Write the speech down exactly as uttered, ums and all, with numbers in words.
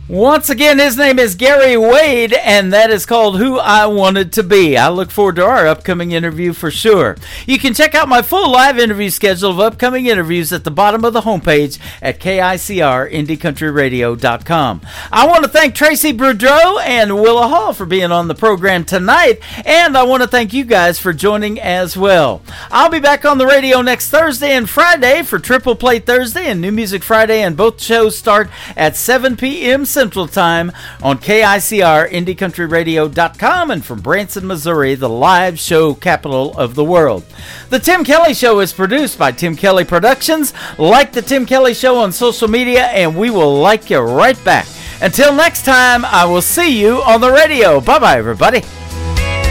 Once again, his name is Gary Wade, and that is called Who I Wanted to Be. I look forward to our upcoming interview for sure. You can check out my full live interview schedule of upcoming interviews at the bottom of the homepage at K I C R indie country radio dot com. I want to thank Tracy Boudreau and Willa Hall for being on the program tonight, and I want to thank you guys for joining as well. I'll be back on the radio next Thursday and Friday for Triple Play Thursday and New Music Friday, and both shows start at seven p.m. Central Time on K I C R indie country radio dot com, and from Branson, Missouri, the live show capital of the world. The Tim Kelly Show is produced by Tim Kelly Productions. Like the Tim Kelly Show on social media, and we will like you right back. Until next time, I will see you on the radio. Bye-bye, everybody.